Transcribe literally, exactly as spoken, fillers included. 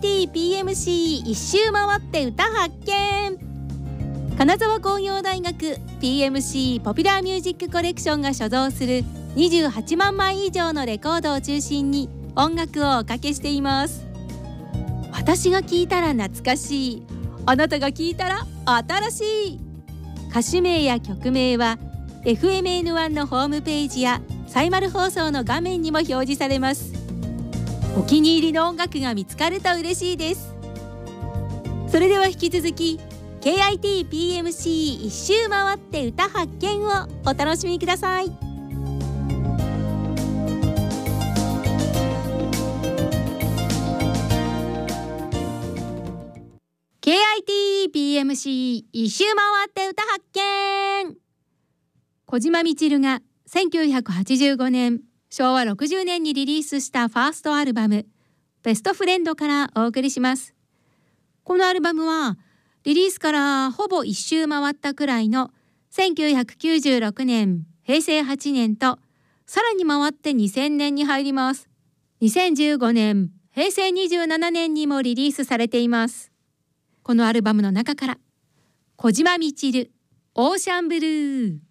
ティーピーエムシー 一周回って歌発見。金沢工業大学 ピーエムシー ポピュラーミュージックコレクションが所蔵するにじゅうはちまんまい以上のレコードを中心に音楽をおかけしています。私が聴いたら懐かしい、あなたが聴いたら新しい。歌手名や曲名は エフエムエヌワン のホームページやサイマル放送の画面にも表示されます。お気に入りの音楽が見つかると嬉しいです。それでは引き続き ケーアイティーピーエムシー 一周回って歌発見をお楽しみください。ケーアイティーピーエムシー 一周回って歌発見。小島みちるがせんきゅうひゃくはちじゅうごねんしょうわろくじゅうねんにリリースしたファーストアルバムベストフレンドからお送りします。このアルバムはリリースからほぼ一周回ったくらいのせんきゅうひゃくきゅうじゅうろくねん、へいせいはちねんとさらに回ってにせんねんに入ります。にせんじゅうごねん、へいせいにじゅうななねんにもリリースされています。このアルバムの中から小島みちるオーシャンブルー。